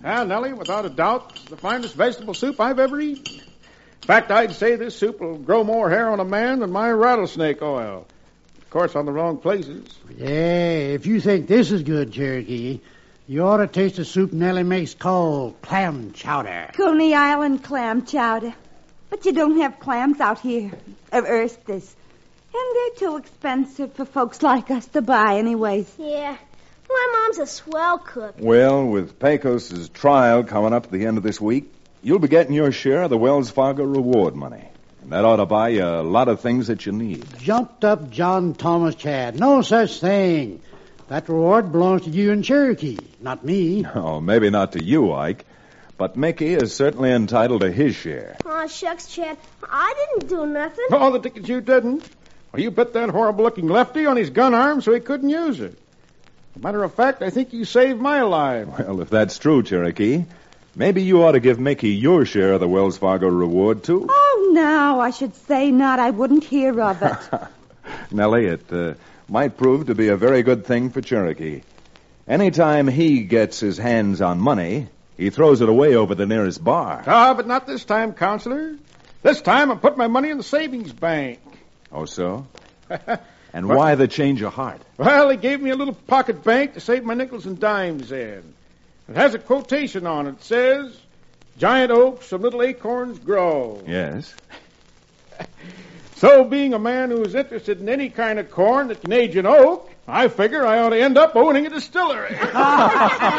Ah, Nellie, without a doubt, it's the finest vegetable soup I've ever eaten. In fact, I'd say this soup will grow more hair on a man than my rattlesnake oil. Of course, on the wrong places. Yeah, if you think this is good, Cherokee, you ought to taste the soup Nellie makes called clam chowder. Coney Island clam chowder. But you don't have clams out here, of oysters. And they're too expensive for folks like us to buy anyways. Yeah. My mom's a swell cook. Well, with Pecos' trial coming up at the end of this week, you'll be getting your share of the Wells Fargo reward money. And that ought to buy you a lot of things that you need. Jumped up John Thomas Chad. No such thing. That reward belongs to you and Cherokee, not me. Oh, maybe not to you, Ike. But Mickey is certainly entitled to his share. Aw, shucks, Chad. I didn't do nothing. Oh, the tickets you didn't. Well, you bit that horrible-looking lefty on his gun arm so he couldn't use it. As a matter of fact, I think you saved my life. Well, if that's true, Cherokee, maybe you ought to give Mickey your share of the Wells Fargo reward, too. Oh, no, I should say not. I wouldn't hear of it. Nellie, it might prove to be a very good thing for Cherokee. Anytime he gets his hands on money, he throws it away over the nearest bar. Ah, but not this time, Counselor. This time I put my money in the savings bank. Oh, so? And why the change of heart? Well, they gave me a little pocket bank to save my nickels and dimes in. It has a quotation on it. It says, "Giant oaks from little acorns grow." Yes. So, being a man who is interested in any kind of corn that can age an oak, I figure I ought to end up owning a distillery.